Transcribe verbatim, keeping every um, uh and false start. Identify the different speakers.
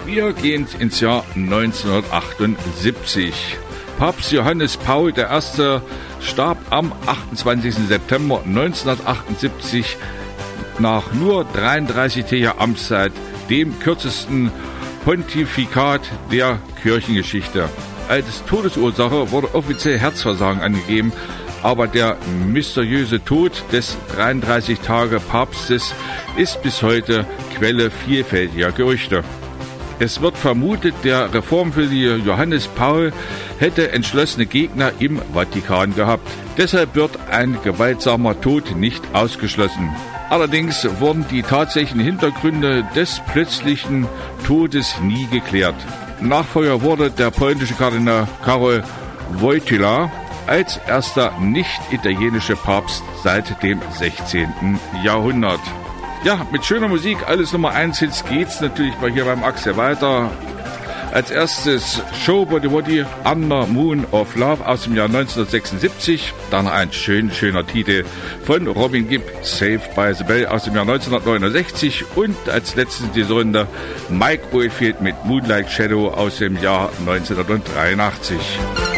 Speaker 1: Wir gehen ins Jahr neunzehnhundertachtundsiebzig. Papst Johannes Paul der Erste starb am achtundzwanzigsten September neunzehnhundertachtundsiebzig nach nur dreiunddreißig-tägiger Amtszeit, dem kürzesten Pontifikat der Kirchengeschichte. Als Todesursache wurde offiziell Herzversagen angegeben, aber der mysteriöse Tod des dreiunddreißig-Tage-Papstes ist bis heute Quelle vielfältiger Gerüchte. Es wird vermutet, der reformwillige Johannes Paul hätte entschlossene Gegner im Vatikan gehabt. Deshalb wird ein gewaltsamer Tod nicht ausgeschlossen. Allerdings wurden die tatsächlichen Hintergründe des plötzlichen Todes nie geklärt. Nachfolger wurde der polnische Kardinal Karol Wojtyła als erster nicht-italienischer Papst seit dem sechzehnten Jahrhundert. Ja, mit schöner Musik, alles Nummer eins Hits geht's natürlich mal hier beim Axel weiter. Als erstes Show Body Body Under Moon of Love aus dem Jahr neunzehnhundertsechsundsiebzig. Dann ein schön, schöner Titel von Robin Gibb, Saved by the Bell aus dem Jahr neunzehnhundertneunundsechzig. Und als letztes in dieser Runde Mike Oldfield mit Moonlight Shadow aus dem Jahr neunzehnhundertdreiundachtzig.